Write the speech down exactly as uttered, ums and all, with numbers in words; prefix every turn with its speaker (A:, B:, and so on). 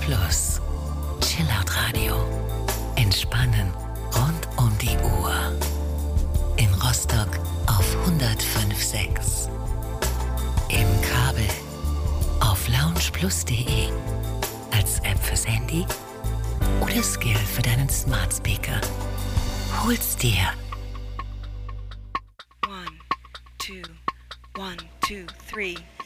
A: Plus. Chillout Radio. Entspannen rund um die Uhr. In Rostock auf hundertfünf Komma sechs. Im Kabel auf loungeplus punkt de. Als App fürs Handy oder Skill für deinen Smart Speaker. Hol's dir.
B: One, two, one, two, three.